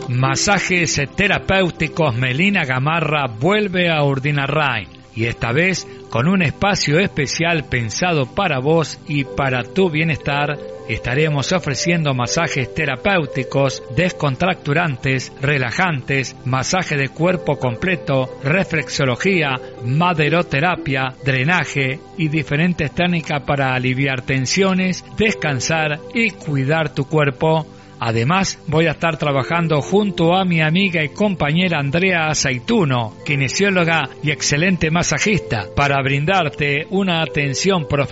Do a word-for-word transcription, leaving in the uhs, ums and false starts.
Masajes terapéuticos Melina Gamarra vuelve a Urdinarrain, y esta vez con un espacio especial pensado para vos y para tu bienestar. Estaremos ofreciendo masajes terapéuticos, descontracturantes, relajantes, masaje de cuerpo completo, reflexología, maderoterapia, drenaje y diferentes técnicas para aliviar tensiones, descansar y cuidar tu cuerpo. Además, voy a estar trabajando junto a mi amiga y compañera Andrea Aceituno, kinesióloga y excelente masajista, para brindarte una atención profesional